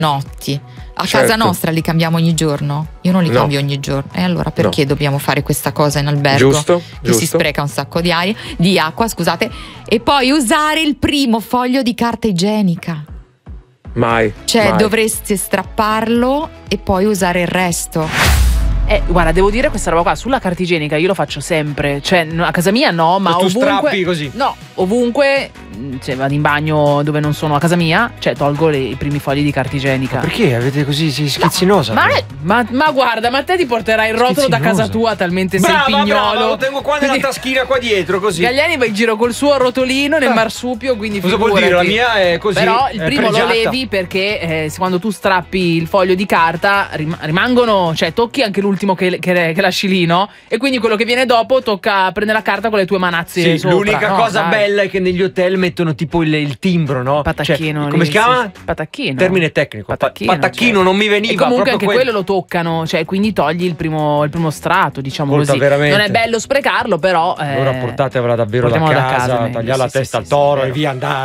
notti. A casa nostra li cambiamo ogni giorno? Io non li cambio ogni giorno. E allora perché dobbiamo fare questa cosa in albergo? Giusto. Si spreca un sacco di acqua, scusate. E poi usare il primo foglio di carta igienica. Mai. Dovreste strapparlo e poi usare il resto. Guarda, devo dire questa roba qua, sulla carta igienica io lo faccio sempre, cioè a casa mia no, ma tu ovunque strappi così? No, ovunque, vado in bagno dove non sono a casa mia, tolgo i primi fogli di carta igienica. Ma perché avete così schizzinosa? Ma guarda, ma te ti porterai il rotolo da casa tua, talmente sei pignolo. Brava, lo tengo qua nella taschina qua dietro, così. Galliani va in giro col suo rotolino nel marsupio, quindi cosa vuol dire? La mia è così. Però il primo lo levi perché quando tu strappi il foglio di carta rimangono, tocchi anche l'ultimo che lasci lì, no? E quindi quello che viene dopo tocca prendere la carta con le tue manazze sopra. L'unica cosa bella è che negli hotel mettono tipo il timbro, no? Patacchino. Come si chiama? Patacchino. Termine tecnico. Patacchino non mi veniva. E comunque anche quello lo toccano, quindi togli il primo strato, diciamo così. Veramente. Non è bello sprecarlo, però. Allora portatevela davvero da casa, tagliare la testa al toro e via andare.